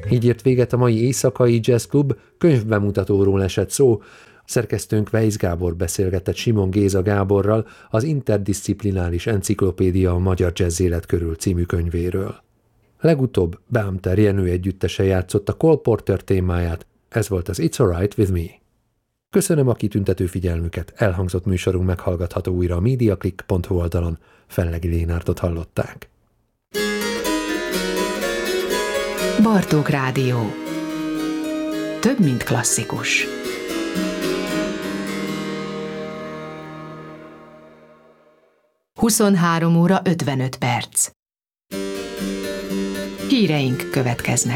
Így ért véget a mai éjszakai jazzklub, könyvbemutatóról esett szó. Szerkesztőnk Weisz Gábor beszélgetett Simon Géza Gáborral az Interdisziplinális Enciklopédia a magyar jazzélet körül című könyvéről. Legutóbb Beamter Jenő együttese játszott a Cole Porter témáját, ez volt az It's Alright With Me. Köszönöm a kitüntető figyelmüket, elhangzott műsorunk meghallgatható újra a MediaClick.hu oldalon, Fellegi Lénárdot hallották. Bartók Rádió. Több, mint klasszikus. Huszonhárom óra 55 perc. Híreink következnek.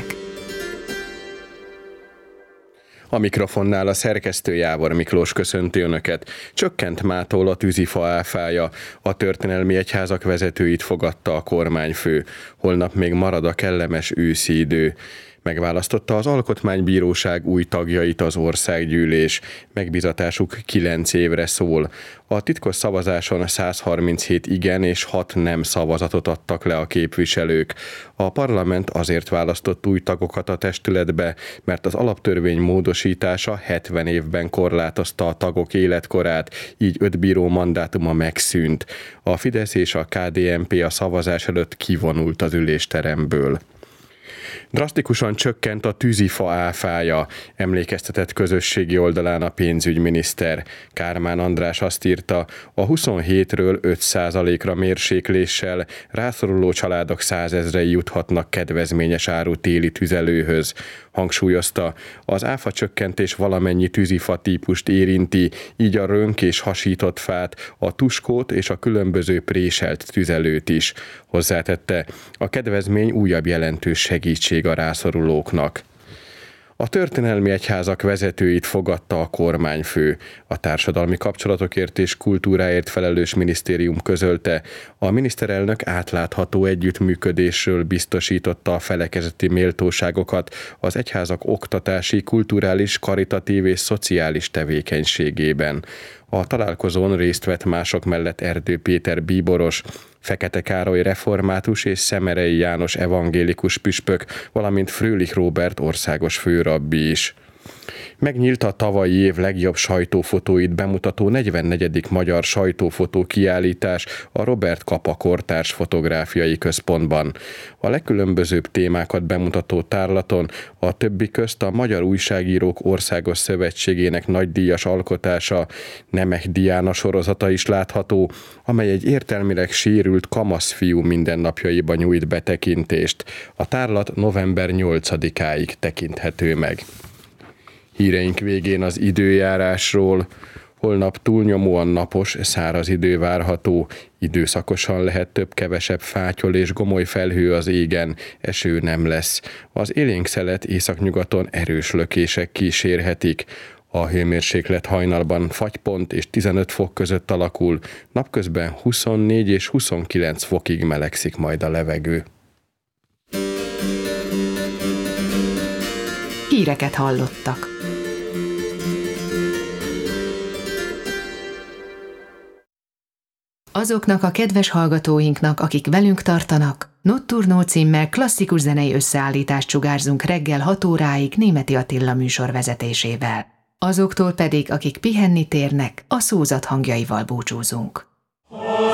A mikrofonnál a szerkesztő Jávor Miklós köszönti Önöket. Csökkent mától a tűzifa áfája. A történelmi egyházak vezetőit fogadta a kormányfő. Holnap még marad a kellemes őszi idő. Megválasztotta az Alkotmánybíróság új tagjait az országgyűlés. Megbízatásuk 9 évre szól. A titkos szavazáson 137 igen és 6 nem szavazatot adtak le a képviselők. A parlament azért választott új tagokat a testületbe, mert az alaptörvény módosítása 70 évben korlátozta a tagok életkorát, így 5 bíró mandátuma megszűnt. A Fidesz és a KDNP a szavazás előtt kivonult az ülésteremből. Drasztikusan csökkent a tűzifa áfája, emlékeztetett közösségi oldalán a pénzügyminiszter. Kármán András azt írta, a 27-ről 5%-ra mérsékléssel rászoruló családok 100 000-ei juthatnak kedvezményes áru téli tüzelőhöz. Hangsúlyozta, az áfa csökkentés valamennyi tűzifa típust érinti, így a rönk és hasított fát, a tuskót és a különböző préselt tüzelőt is. Hozzátette, a kedvezmény újabb jelentős segítség a rászorulóknak. A történelmi egyházak vezetőit fogadta a kormányfő. A társadalmi kapcsolatokért és kultúráért felelős minisztérium közölte, a miniszterelnök átlátható együttműködésről biztosította a felekezeti méltóságokat az egyházak oktatási, kulturális, karitatív és szociális tevékenységében. A találkozón részt vett mások mellett Erdő Péter bíboros, Fekete Károly református és Szemerei János evangélikus püspök, valamint Fröhlich Róbert országos főrabbi is. Megnyílt a tavalyi év legjobb sajtófotóit bemutató 44. magyar sajtófotó kiállítás a Robert Capa Kortárs Fotográfiai Központban. A legkülönbözőbb témákat bemutató tárlaton a többi közt a Magyar Újságírók Országos Szövetségének nagydíjas alkotása, Nemek Diana sorozata is látható, amely egy értelmileg sérült kamaszfiú mindennapjaiba nyújt betekintést. A tárlat november 8-áig tekinthető meg. Híreink végén az időjárásról. Holnap túlnyomóan napos, száraz idő várható, időszakosan lehet több-kevesebb fátyol és gomoly felhő az égen, eső nem lesz. Az élénk szelet északnyugaton erős lökések kísérhetik. A hőmérséklet hajnalban fagypont és 15 fok között alakul, napközben 24 és 29 fokig melegszik majd a levegő. Híreket hallottak. Azoknak a kedves hallgatóinknak, akik velünk tartanak, Notturno címmel klasszikus zenei összeállítást sugárzunk reggel 6 óráig Németi Attila műsor vezetésével. Azoktól pedig, akik pihenni térnek, a szózat hangjaival búcsúzunk.